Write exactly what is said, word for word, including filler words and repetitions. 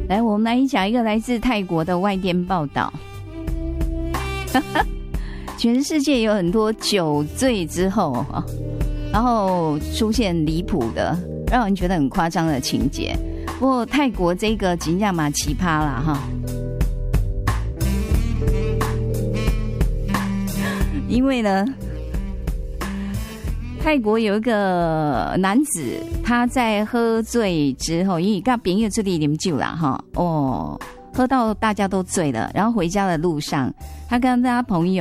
来，我们来讲一个来自泰国的外电报道。全世界有很多酒醉之后，然后出现离谱的、让人觉得很夸张的情节。不过泰国这个真的蛮奇葩啦哈，因为呢，泰国有一个男子，他在喝醉之后，因为跟朋友出去饮酒啦哈，哦，喝到大家都醉了，然后回家的路上，他跟他朋友